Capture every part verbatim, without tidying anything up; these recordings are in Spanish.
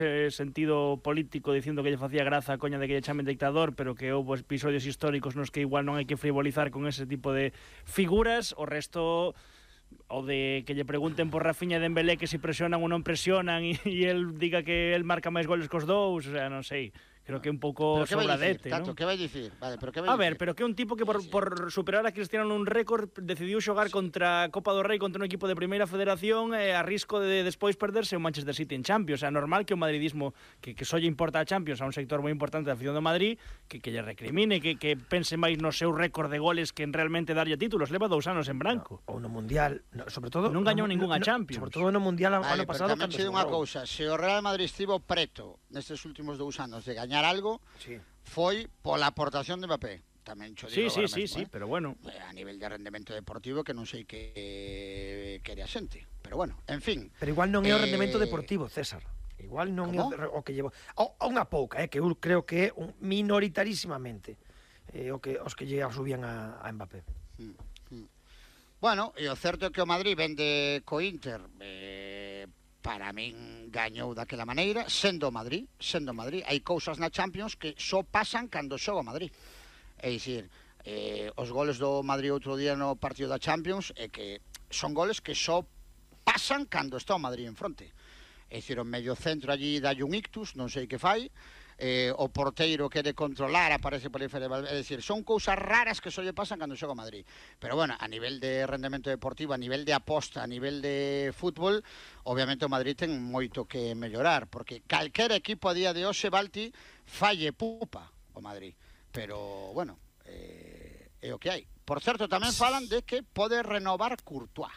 eh, sentido político dicindo que lle facía graza a coña de que lle chamen dictador, pero que houve episodios históricos nos que igual non hai que frivolizar con ese tipo de figuras. O resto, o de que lle pregunten por Rafinha e Dembélé que se presionan ou non presionan e, e el diga que el marca máis goles cos dous, o sea, non sei. Creo que un pouco sobradete, ¿no? ¿Qué vai dicir? Vale, pero que vai a ver, dicir? pero que un tipo que por, por superar a Cristiano nun récord decidiu xogar sí. contra a Copa do Rei contra un equipo de primeira federación eh, a risco de despois perderse o Manchester City en Champions. O sea, normal que o madridismo, que, que só lle importa a Champions a un sector moi importante da afición do Madrid, que, que lle recrimine, que, que pense máis no seu récord de goles que en realmente darlle títulos. Leva dous anos en branco. No, ou no Mundial, no, sobre todo non gañou no, ningunha no, Champions. Sobre todo no Mundial vale, ano pasado. Tamén sei unha cousa, se o Real Madrid estivo preto nestes últimos dous anos de gañar algo, sí. foi pola aportación de Mbappé. Tamén cho digo sí, sí, agora sí, mesmo, sí, eh? pero bueno. A nivel de rendemento deportivo que non sei que quere a xente. Pero bueno, en fin. Pero igual non é o eh... rendemento deportivo, César. Igual non ¿Cómo? é o, o que llevo. O, o unha pouca, eh, que eu creo que é un minoritarísimamente eh, o que os que lle subían a, a Mbappé. Mm, mm. Bueno, e o certo é que o Madrid vende co Inter, eh, para min gañou daquela maneira, sendo o Madrid, sendo o Madrid. Hai cousas na Champions que só pasan cando xoga o Madrid. É dicir, eh, os goles do Madrid outro día no partido da Champions é que son goles que só pasan cando está o Madrid en fronte. É dicir, o medio centro allí da un ictus, non sei que fai, eh, o porteiro quere controlar, aparece por aí, é dicir, son cousas raras que só lle pasan cando xoga o Madrid. Pero bueno, a nivel de rendemento deportivo, a nivel de aposta, a nivel de fútbol, obviamente o Madrid ten moito que mellorar, porque calquera equipo a día de hoxe, Balti, falle pupa o Madrid. Pero, bueno, eh, é o que hai. Por certo, tamén falan de que pode renovar Courtois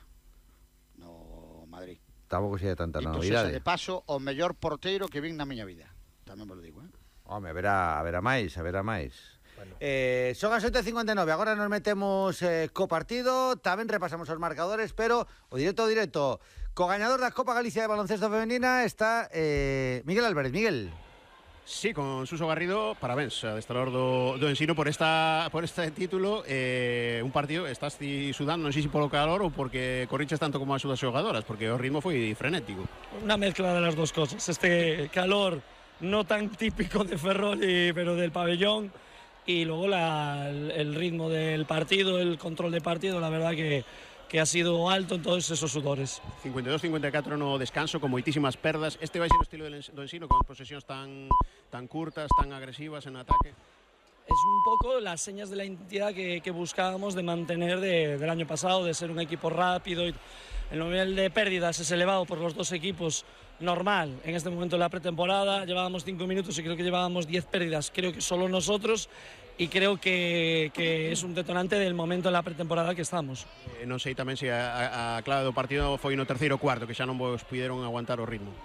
no Madrid. Tampouco xe de tanta novidade. novidade. De paso, o mellor porteiro que vin na miña vida. Tamén vos lo digo, eh? Home, haberá, haberá máis, haberá máis. Bueno. Eh, son as oito e cincuenta e nove, agora nos metemos eh, co partido, tamén repasamos os marcadores, pero o directo directo, co gañador da Copa Galicia de baloncesto femenina está eh, Miguel Álvarez. Miguel. Sí, con Suso Garrido, parabéns, adestrador do, do Ensino por esta por este título. Eh, un partido, estás ti sudando, non sei se polo calor ou porque corriches tanto como as súas xogadoras, porque o ritmo foi frenético. Una mezcla de las dos cosas, este calor no tan típico de Ferrol, pero del pabellón, y luego la, el, el ritmo del partido, el control de partido, la verdad que, que ha sido alto en todos esos sudores. cincuenta e dos cincuenta e catro no descanso, con moitísimas perdas. Este vai ser o estilo do Ensino, con posesións tan, tan curtas, tan agresivas en ataque. Es un poco las señas de la identidad que, que buscábamos de mantener de, del año pasado, de ser un equipo rápido. Y el nivel de pérdidas es elevado por los dos equipos, normal. En este momento de la pretemporada llevábamos cinco minutos y creo que llevábamos diez pérdidas, creo que solo nosotros, y creo que, que es un detonante del momento de la pretemporada que estamos. Eh, non sei tamén se a, a clave do partido foi no terceiro cuarto, que xa non vos puderon aguantar o ritmo.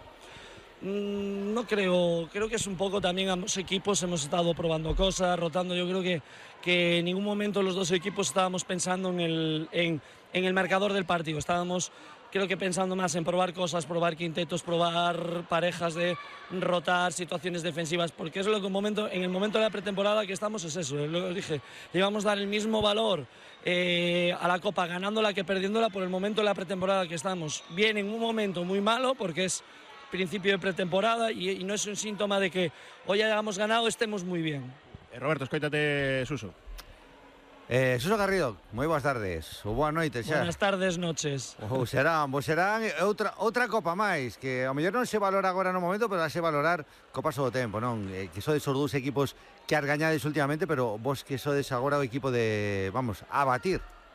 No creo, creo que es un poco también ambos equipos hemos estado probando cosas, rotando. Yo creo que, que en ningún momento los dos equipos estábamos pensando en el, en, en el marcador del partido. Estábamos, creo que pensando más en probar cosas, probar quintetos, probar parejas, de rotar situaciones defensivas, porque es lo que en, momento, en el momento de la pretemporada que estamos es eso. Lo dije, le íbamos a dar el mismo valor eh, a la Copa ganándola que perdiéndola por el momento de la pretemporada que estamos. Bien, en un momento muy malo porque es principio de pretemporada y, y no es un síntoma de que hoy hayamos ganado, estemos muy bien. Eh, Roberto, escóitate, Suso. Eh, Suso Garrido, moi boas tardes. Ou boa noite xa. Buenas tardes, noches. Ou serán, vos serán outra, outra copa máis, que ao mellor non se valora agora no momento, pero vai se valorar co paso do tempo, non? Eh, que sodes os dous equipos que as gañades últimamente, pero vos que sodes agora o equipo de, vamos, a batir.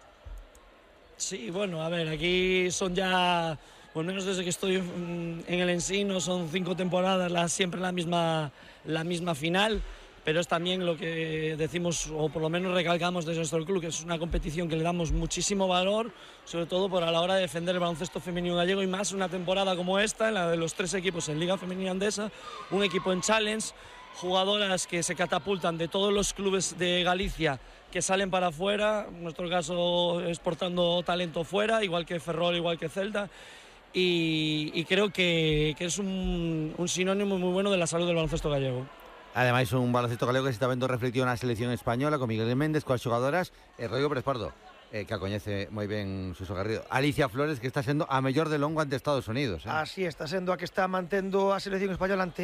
Sí, bueno, a ver, aquí son ya... Por lo menos desde que estoy en el Ensino son cinco temporadas, la, siempre la misma, la misma final, pero es también lo que decimos, o por lo menos recalcamos desde nuestro club, que es una competición que le damos muchísimo valor, sobre todo por a la hora de defender el baloncesto femenino gallego, y más una temporada como esta, en la de los tres equipos en Liga Femenina Andesa, un equipo en Challenge, jugadoras que se catapultan de todos los clubes de Galicia que salen para afuera, en nuestro caso exportando talento fuera, igual que Ferrol, igual que Celta. Y, y creo que, que es un, un sinónimo muy bueno de la salud del baloncesto gallego. Ademais, un baloncesto galego que se está vendo reflectido na selección española con Miguel Méndez, coas xogadoras e Rodrigo Pérez Pardo. eh, que a coñece moi ben Suso Garrido. Alicia Flores, que está sendo a mellor de longo ante Estados Unidos. Eh? Así está sendo a que está mantendo a selección española ante